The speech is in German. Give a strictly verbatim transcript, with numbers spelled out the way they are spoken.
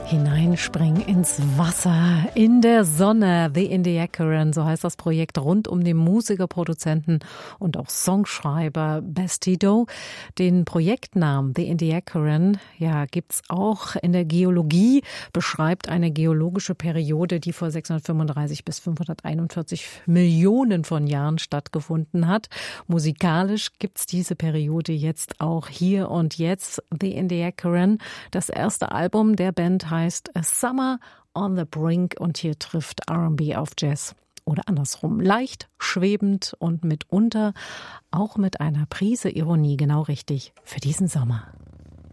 Hineinspringen ins Wasser, in der Sonne, The Indiacaran, so heißt das Projekt rund um den Musiker, Produzenten und auch Songschreiber Bastido. Den Projektnamen The Indiacaran, ja, gibt's auch in der Geologie, beschreibt eine geologische Periode, die vor sechshundertfünfunddreißig bis fünfhunderteinundvierzig Millionen von Jahren stattgefunden hat. Musikalisch gibt's diese Periode jetzt auch hier und jetzt. The Indiacaran, das erste Album der Band heißt A Summer on the Brink und hier trifft R and B auf Jazz oder andersrum. Leicht, schwebend und mitunter auch mit einer Prise Ironie, genau richtig für diesen Sommer.